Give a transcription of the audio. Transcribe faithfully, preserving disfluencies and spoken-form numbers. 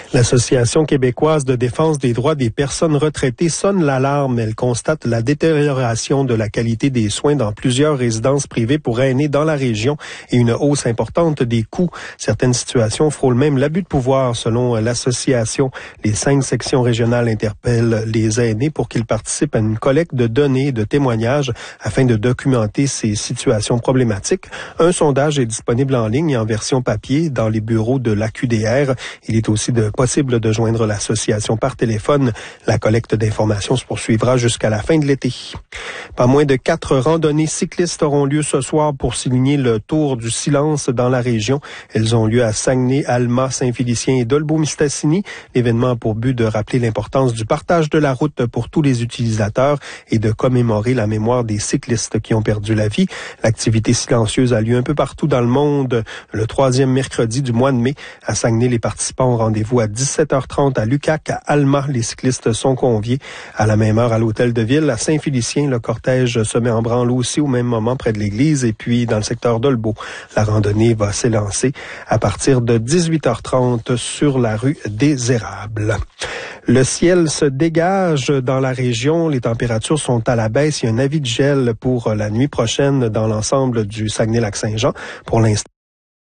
L'Association québécoise de défense des droits des personnes retraitées sonne l'alarme. Elle constate la détérioration de la qualité des soins dans plusieurs résidences privées pour aînés dans la région et une hausse importante des coûts. Certaines situations frôlent même l'abus de pouvoir, selon l'association. Les cinq sections régionales interpellent les aînés pour qu'ils participent à une collecte de données et de témoignages afin de documenter ces situations problématiques. Un sondage est disponible en ligne et en version papier dans les bureaux de l'A Q D R. Il est aussi de possible de joindre l'association par téléphone. La collecte d'informations se poursuivra jusqu'à la fin de l'été. Pas moins de quatre randonnées cyclistes auront lieu ce soir pour signer le Tour du silence dans la région. Elles ont lieu à Saguenay, Alma, Saint-Félicien et Dolbeau-Mistassini. L'événement a pour but de rappeler l'importance du partage de la route pour tous les utilisateurs et de commémorer la mémoire des cyclistes qui ont perdu la vie. L'activité silencieuse a lieu un peu partout dans le monde. Le troisième mercredi du mois de mai, à Saguenay, les participants ont rendez-vous à dix-sept heures trente à Lucac. À Alma, les cyclistes sont conviés. À la même heure, à l'Hôtel de Ville, à Saint-Félicien, le cortège se met en branle aussi au même moment près de l'église. Et puis, dans le secteur d'Olbeau, la randonnée va s'élancer à partir de dix-huit heures trente sur la rue des Érables. Le ciel se dégage dans la région. Les températures sont à la baisse. Il y a un avis de gel pour la nuit prochaine dans l'ensemble du Saguenay-Lac-Saint-Jean. Pour l'instant,